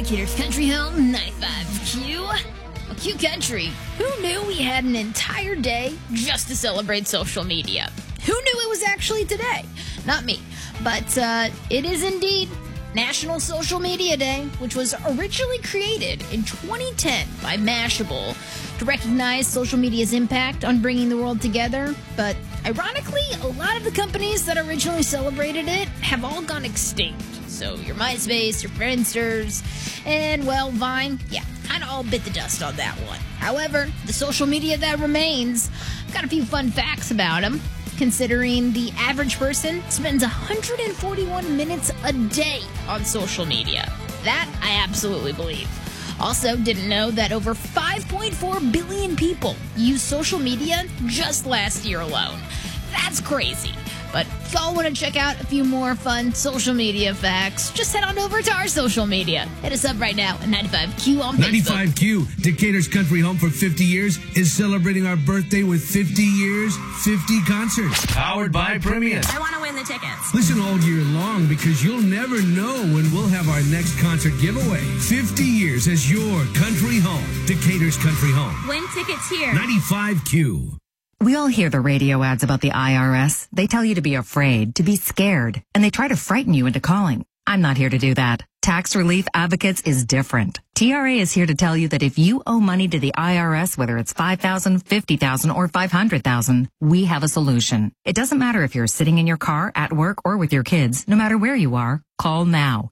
Decatur's Country Home, 95Q. Well, Q Country, who knew we had an entire day just to celebrate social media? Who knew it was actually today? Not me. But it is indeed National Social Media Day, which was originally created in 2010 by Mashable to recognize social media's impact on bringing the world together. But ironically, a lot of the companies that originally celebrated it have all gone extinct. So your MySpace, your Friendsters, and, well, Vine, yeah, kind of all bit the dust on that one. However, the social media that remains, I've got a few fun facts about them, considering the average person spends 141 minutes a day on social media. That I absolutely believe. Also, didn't know that over 5.4 billion people use social media just last year alone. That's crazy. But if y'all want to check out a few more fun social media facts, just head on over to our social media. Hit us up right now at 95Q on Facebook. 95Q, Decatur's Country Home for 50 years, is celebrating our birthday with 50 years, 50 concerts. Powered by Premium. I want to win the tickets. Listen all year long because you'll never know when we'll have our next concert giveaway. 50 years as your country home. Decatur's Country Home. Win tickets here. 95Q. We all hear the radio ads about the IRS. They tell you to be afraid, to be scared, and they try to frighten you into calling. I'm not here to do that. Tax Relief Advocates is different. TRA is here to tell you that if you owe money to the IRS, whether it's $5,000, $50,000, or $500,000, we have a solution. It doesn't matter if you're sitting in your car, at work, or with your kids. No matter where you are, call now.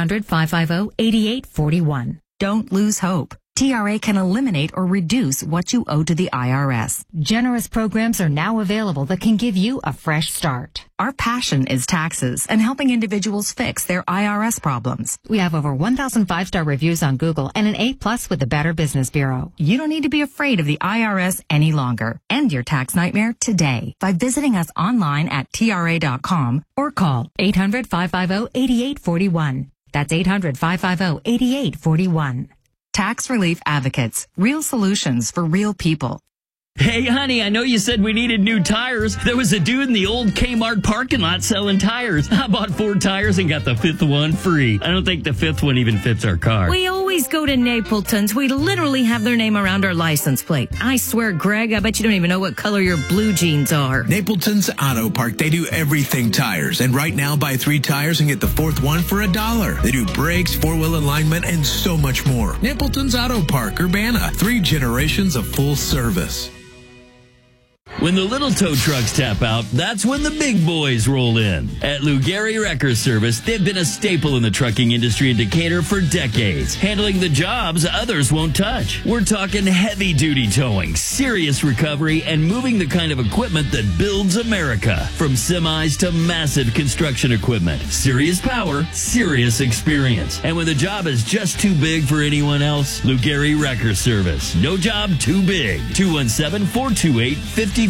800-550-8841. Don't lose hope. TRA can eliminate or reduce what you owe to the IRS. Generous programs are now available that can give you a fresh start. Our passion is taxes and helping individuals fix their IRS problems. We have over 1,000 5-star reviews on Google and an A+ with the Better Business Bureau. You don't need to be afraid of the IRS any longer. End your tax nightmare today by visiting us online at TRA.com or call 800-550-8841. That's 800-550-8841. Tax Relief Advocates. Real solutions for real people. Hey, honey, I know you said we needed new tires. There was a dude in the old Kmart parking lot selling tires. I bought 4 tires and got the 5th one free. I don't think the 5th one even fits our car. We always go to Napleton's. We literally have their name around our license plate. I swear, Greg, I bet you don't even know what color your blue jeans are. Napleton's Auto Park. They do everything tires. And right now, buy 3 tires and get the 4th one for $1. They do brakes, 4-wheel alignment, and so much more. Napleton's Auto Park, Urbana. 3 generations of full service. When the little tow trucks tap out, that's when the big boys roll in. At Lou Gehry Wrecker Service, they've been a staple in the trucking industry in Decatur for decades, handling the jobs others won't touch. We're talking heavy-duty towing, serious recovery, and moving the kind of equipment that builds America. From semis to massive construction equipment. Serious power, serious experience. And when the job is just too big for anyone else, Lou Gehry Wrecker Service. No job too big. 217-428-5521.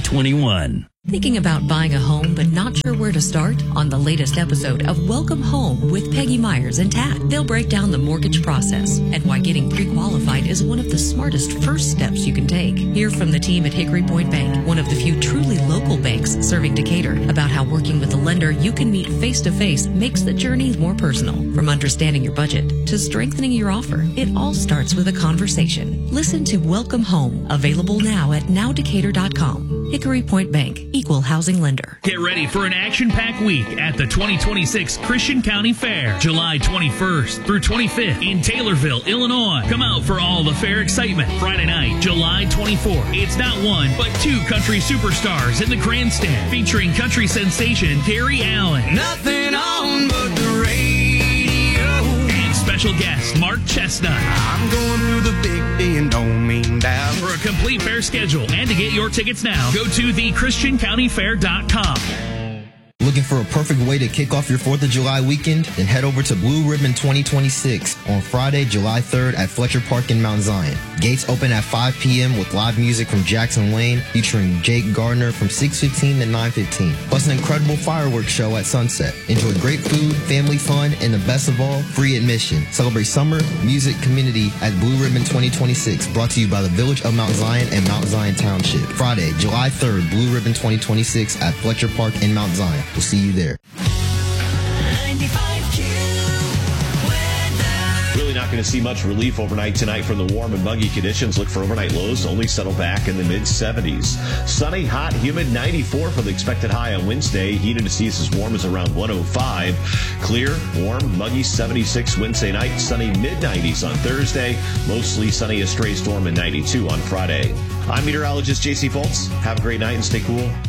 Thinking about buying a home but not sure where to start? On the latest episode of Welcome Home with Peggy Myers and Tad, they'll break down the mortgage process and why getting pre-qualified is one of the smartest first steps you can take. Hear from the team at Hickory Point Bank, one of the few truly local banks serving Decatur, about how working with a lender you can meet face-to-face makes the journey more personal. From understanding your budget to strengthening your offer, it all starts with a conversation. Listen to Welcome Home, available now at nowdecatur.com. Hickory Point Bank, equal housing lender. Get ready for an action-packed week at the 2026 Christian County Fair, July 21st through 25th in Taylorville, Illinois. Come out for all the fair excitement. Friday night, July 24th. It's not one, but 2 country superstars in the grandstand, featuring country sensation Gary Allen. Nothing on but the radio. And special guest Mark Chestnut. I'm going through the big D and don't mean that. For a complete fair schedule and to get your tickets now, go to thechristiancountyfair.com. Looking for a perfect way to kick off your 4th of July weekend? Then head over to Blue Ribbon 2026 on Friday, July 3rd at Fletcher Park in Mount Zion. Gates open at 5 p.m. with live music from Jackson Wayne featuring Jake Gardner from 6:15 to 9:15. Plus an incredible fireworks show at sunset. Enjoy great food, family fun, and the best of all, free admission. Celebrate summer, music, community at Blue Ribbon 2026. Brought to you by the Village of Mount Zion and Mount Zion Township. Friday, July 3rd, Blue Ribbon 2026 at Fletcher Park in Mount Zion. We'll see you there. Really not going to see much relief overnight tonight from the warm and muggy conditions. Look for overnight lows to only settle back in the mid-70s. Sunny, hot, humid, 94 for the expected high on Wednesday. Heat indices as warm as around 105. Clear, warm, muggy, 76 Wednesday night. Sunny, mid-90s on Thursday. Mostly sunny, a stray storm, and 92 on Friday. I'm meteorologist J.C. Foltz. Have a great night and stay cool.